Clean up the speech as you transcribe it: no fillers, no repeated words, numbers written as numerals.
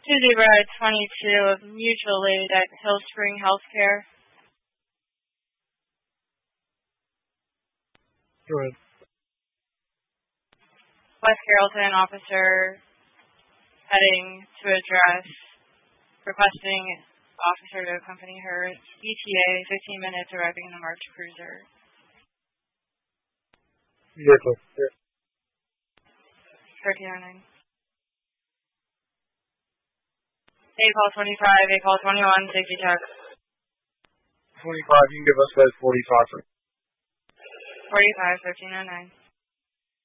Susie Ride 22 of Mutual Aid at Hill Spring Healthcare. Go ahead. West Carrollton officer heading to address, requesting officer to accompany her ETA, 15 minutes, arriving in the March Cruiser. Vehicle. 1309. A-call 25, A-call 21, safety check. 25, you can give us that 45. 45, 1309.